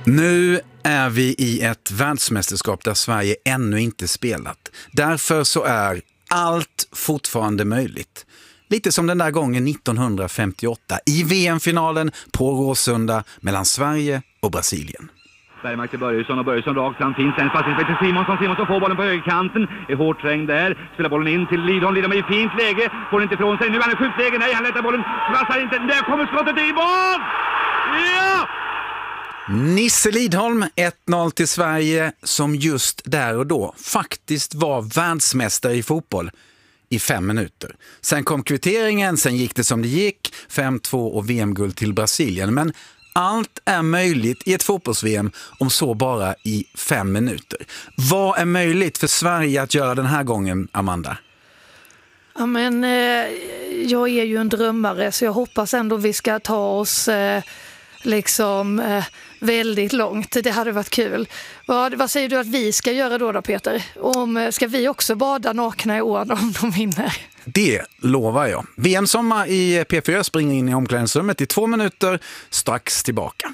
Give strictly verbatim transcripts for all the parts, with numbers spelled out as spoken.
Nu är vi i ett världsmästerskap där Sverige ännu inte spelat. Därför så är allt fortfarande möjligt. Lite som den där gången nittonhundrafemtioåtta i V M-finalen på Råsunda mellan Sverige och Brasilien. Bergmark till Börjesson och Börjesson rakt fram, finns en passning till Simonsson. Simonsson får bollen på högerkanten, är hårt trängd där, spelar bollen in till Lidholm. Lidholm är i fint läge, får inte ifrån sig, nu är han i skjutläge, nej han lättar bollen, passar inte, där kommer skottet i mål! Ja! Nisse Lidholm, ett noll till Sverige, som just där och då faktiskt var världsmästare i fotboll i fem minuter. Sen kom kvitteringen, sen gick det som det gick, fem två och V M-guld till Brasilien. Men allt är möjligt i ett fotbolls-V M om så bara i fem minuter. Vad är möjligt för Sverige att göra den här gången, Amanda? Ja, men, eh, jag är ju en drömmare så jag hoppas ändå vi ska ta oss eh, liksom eh, väldigt långt. Det hade varit kul. Vad, vad säger du att vi ska göra då då, Peter? Om, ska vi också bada nakna i år om de vinner? Det lovar jag. V M-sommar i P fyra springer in i omklädningsrummet i två minuter, strax tillbaka.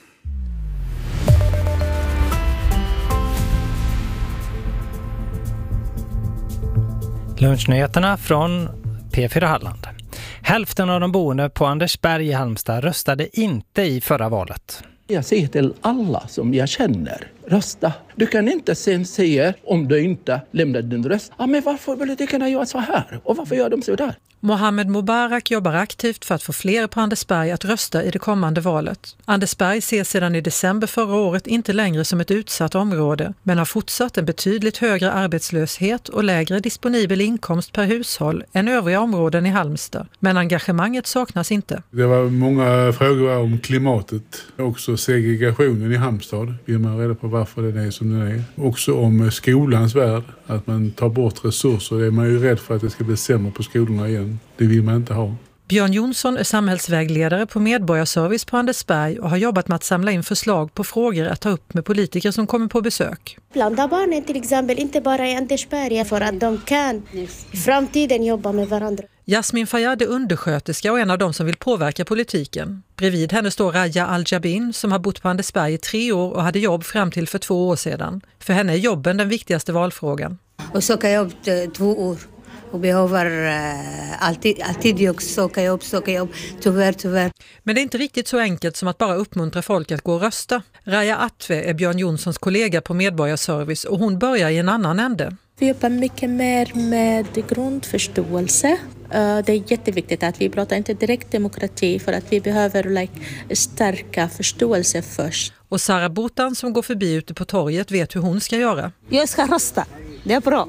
Lunchnyheterna från P fyra Halland. Hälften av de boende på Andersberg i Halmstad röstade inte i förra valet. Jag säger till alla som jag känner, rösta. Du kan inte sen säga om du inte lämnar din röst. Ja, men varför politikerna gör så här? Och varför gör de så där? Mohammed Mubarak jobbar aktivt för att få fler på Andersberg att rösta i det kommande valet. Andersberg ses sedan i december förra året inte längre som ett utsatt område, men har fortsatt en betydligt högre arbetslöshet och lägre disponibel inkomst per hushåll än övriga områden i Halmstad. Men engagemanget saknas inte. Det var många frågor om klimatet, också segregationen i Halmstad. Vill man reda på varför den är som den är. Också om skolans värld, att man tar bort resurser. Det är man ju rädd för att det ska bli sämre på skolorna igen. Det vill man inte ha. Björn Jonsson är samhällsvägledare på Medborgarservice på Andersberg och har jobbat med att samla in förslag på frågor att ta upp med politiker som kommer på besök. Blanda barnen till exempel, inte bara i Andersberg, för att de kan i framtiden jobba med varandra. Jasmin Fayyad är undersköterska och en av de som vill påverka politiken. Bredvid henne står Raja Al-Jabin som har bott på Andersberg i tre år och hade jobb fram till för två år sedan. För henne är jobben den viktigaste valfrågan. Och söka jobb två år. Och behöver uh, alltid, alltid jag söka jobb, söka jobb, tyvärr, tyvärr. Men det är inte riktigt så enkelt som att bara uppmuntra folk att gå och rösta. Raja Atve är Björn Jonssons kollega på Medborgarservice och hon börjar i en annan ände. Vi jobbar mycket mer med grundförståelse. Uh, det är jätteviktigt att vi pratar inte direkt demokrati för att vi behöver like, stärka förståelse först. Och Sara Botan som går förbi ute på torget vet hur hon ska göra. Jag ska rösta, det är bra.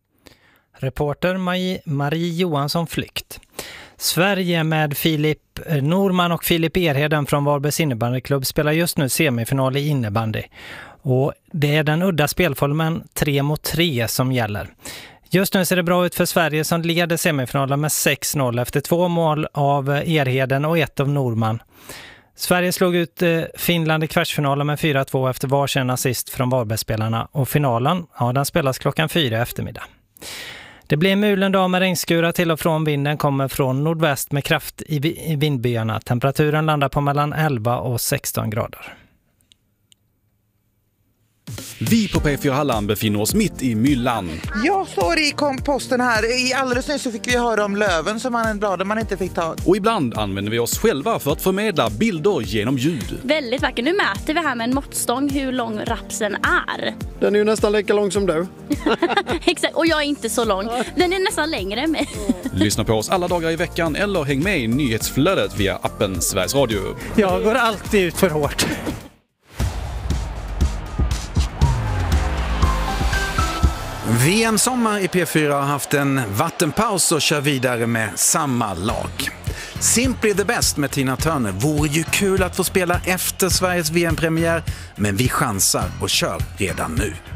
Reporter Marie, Marie Johansson Flykt. Sverige med Filip Norman och Filip Erheden från Varbergs innebandyklubb spelar just nu semifinal i innebandy. Och det är den udda spelformen tre mot tre som gäller. Just nu ser det bra ut för Sverige som leder semifinalen med sex noll efter två mål av Erheden och ett av Norman. Sverige slog ut Finland i kvartsfinalen med fyra två efter varsin assist från Varbergsspelarna och finalen, ja, den spelas klockan fyra eftermiddag. Det blir en mulen dag med regnskurar till och från. Vinden kommer från nordväst med kraft i vindbyarna. Temperaturen landar på mellan elva och sexton grader. Vi på P fyra Halland befinner oss mitt i myllan. Jag står i komposten här. I alldeles nyss så fick vi höra om löven som man, bladen man inte fick ta. Och ibland använder vi oss själva för att förmedla bilder genom ljud. Väldigt vackert. Nu mäter vi här med en måttstång hur lång rapsen är. Den är ju nästan lika lång som du. Exakt, och jag är inte så lång. Den är nästan längre än mig. Lyssna på oss alla dagar i veckan eller häng med i nyhetsflödet via appen Sveriges Radio. Jag går alltid ut för hårt. V M-sommar i P fyra har haft en vattenpaus och kör vidare med samma lag. Simply the Best med Tina Turner vore ju kul att få spela efter Sveriges V M-premiär, men vi chansar och kör redan nu.